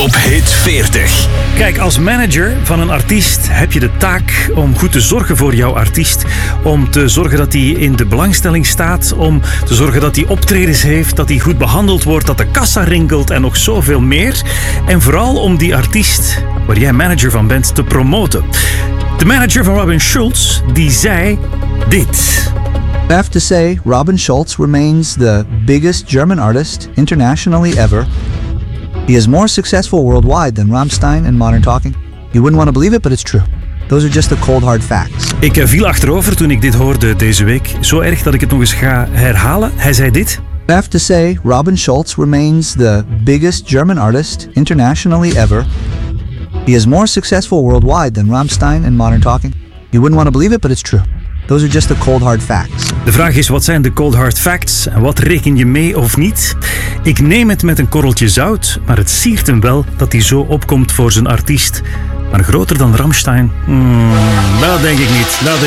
Top Hit 40. Kijk, als manager van een artiest heb je de taak om goed te zorgen voor jouw artiest. Om te zorgen dat hij in de belangstelling staat. Om te zorgen dat hij optredens heeft, dat hij goed behandeld wordt, dat de kassa rinkelt en nog zoveel meer. En vooral om die artiest, waar jij manager van bent, te promoten. De manager van Robin Schulz, die zei dit. I have to say, Robin Schulz remains the biggest German artist internationally ever. He is more successful worldwide than Rammstein and Modern Talking. You wouldn't want to believe it, but it's true. Those are just the cold hard facts. Ik viel achterover toen ik dit hoorde deze week. Zo erg dat ik het nog eens ga herhalen. Hij zei dit. I have to say, Robin Schulz remains the biggest German artist internationally ever. He is more successful worldwide than Rammstein and Modern Talking. You wouldn't want to believe it, but it's true. Those are just the cold hard facts. De vraag is, wat zijn de cold hard facts en wat reken je mee of niet? Ik neem het met een korreltje zout, maar het siert hem wel dat hij zo opkomt voor zijn artiest. Maar groter dan Rammstein? Dat denk ik niet.